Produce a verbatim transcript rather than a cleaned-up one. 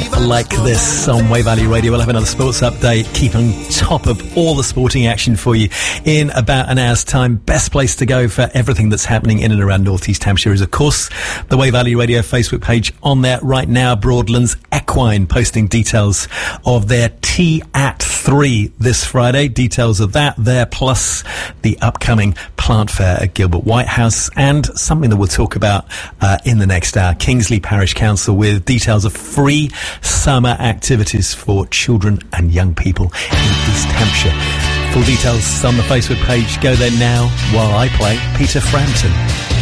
like this on Way Valley Radio. We'll have another sports update, keep on top of all the sporting action for you in about an hour's time. Best place to go for everything that's happening in and around North East Hampshire is, of course, the Way Valley Radio Facebook page. On there right now, Broadlands Equine posting details of their Tea at three this Friday. Details of that there, plus the upcoming plant fair at Gilbert Whitehouse, and something that we'll talk about uh, in the next hour, Kingsley Parish Council, with details of free summer activities for children and young people in East Hampshire. Full details on the Facebook page. Go there now while I play Peter Frampton.